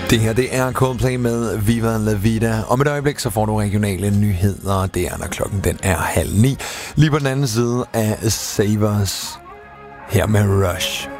Det her, det er Coldplay med Viva La Vida. Om et øjeblik, så får du regionale nyheder. Det er, når klokken den er 8:30. Lige på den anden side af Savers. Her med Rush.